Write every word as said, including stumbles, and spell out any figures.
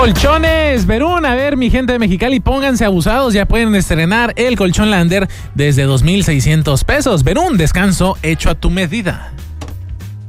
Colchones Verún, a ver, mi gente de Mexicali, pónganse abusados, ya pueden estrenar el colchón Lander desde dos mil seiscientos pesos. Verún, descanso hecho a tu medida.